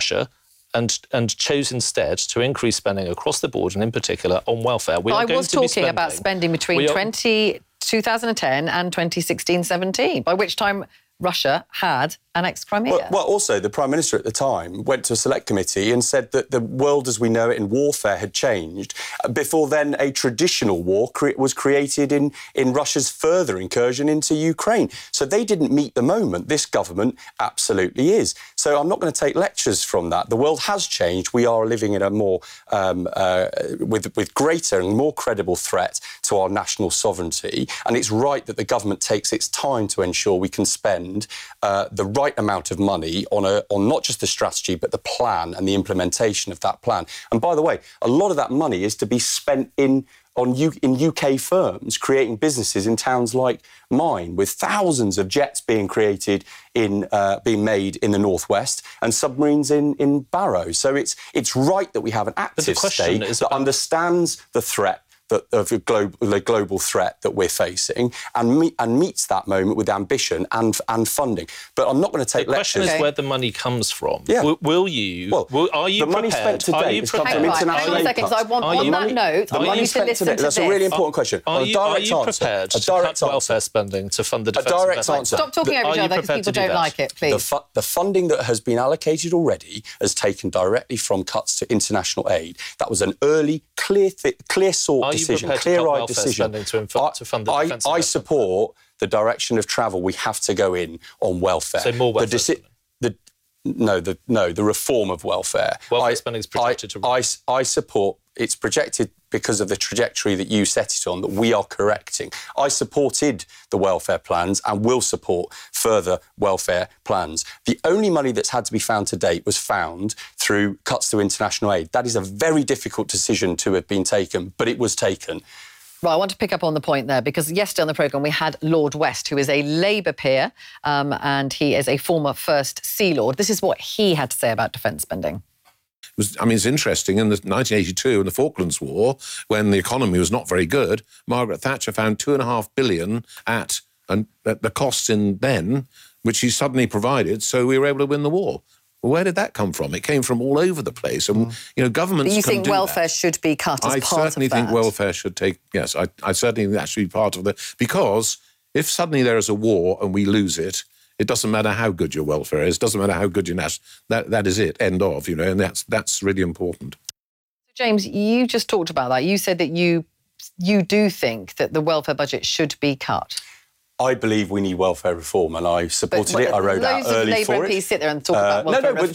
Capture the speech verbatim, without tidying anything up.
Russia and and chose instead to increase spending across the board and in particular on welfare. We well, are I going was to be talking spending, about spending between are, twenty, two thousand ten and twenty sixteen seventeen, by which time Russia had annexed Crimea. Well, well, also, the Prime Minister at the time went to a select committee and said that the world as we know it in warfare had changed. Before then, a traditional war cre- was created in, in Russia's further incursion into Ukraine. So they didn't meet the moment. This government absolutely is. So I'm not going to take lectures from that. The world has changed. We are living in a more, um, uh, with, with greater and more credible threat to our national sovereignty. And it's right that the government takes its time to ensure we can spend uh, the right amount of money on a on not just the strategy but the plan and the implementation of that plan. And by the way, a lot of that money is to be spent in on U, in U K firms creating businesses in towns like mine, with thousands of jets being created in uh, being made in the northwest and submarines in in Barrow. So it's it's right that we have an active state that about... understands the threat That, of the global, the global threat that we're facing and, meet, and meets that moment with ambition and and funding. But I'm not going to take the lectures. The question is where the money comes from. Yeah. Will, will you... Well, will, are you the money prepared? spent today has come from right, international hang on a aid second, cuts. because I want, Are on you- that money- note, I the want money you to spent listen today. to That's this. a really important question. Are a you, direct are you answer. prepared a to direct cut answer. welfare spending to fund the defence direct investment? answer. Stop talking The- over are each you other because prepared people to do don't that? like it, please. The, fu- the funding that has been allocated already has taken directly from cuts to international aid. That was an early, clear, th- clear sought Are you decision, prepared to clear-eyed cut welfare decision. spending to, inf- to fund the I, defence I investment? support the direction of travel we have to go in on welfare. So more welfare the deci- the, no, the no, the reform of welfare. Welfare I, spending is projected I, to... I, I support, it's projected because of the trajectory that you set it on, that we are correcting. I supported the welfare plans and will support further welfare plans. The only money that's had to be found to date was found through cuts to international aid. That is a very difficult decision to have been taken, but it was taken. Well, I want to pick up on the point there, because yesterday on the programme we had Lord West, who is a Labour peer, um, and he is a former First Sea Lord. This is what he had to say about defence spending. It was, I mean, it's interesting. In the nineteen eighty-two, in the Falklands War, when the economy was not very good, Margaret Thatcher found two and a half billion at, and, at the costs in then, which she suddenly provided, so we were able to win the war. Well, where did that come from? It came from all over the place. And, you know, governments But you can think do welfare that. should be cut as I part certainly of that? think welfare should take... Yes, I, I certainly think that should be part of the... Because if suddenly there is a war and we lose it, it doesn't matter how good your welfare is, doesn't matter how good your national... That, that is it, end of, you know, and that's that's really important. James, you just talked about that. You said that you you do think that the welfare budget should be cut. I believe we need welfare reform, and I supported But it. I wrote out loads of early Labour for M Ps it. sit there and talk Uh, about welfare no, no, but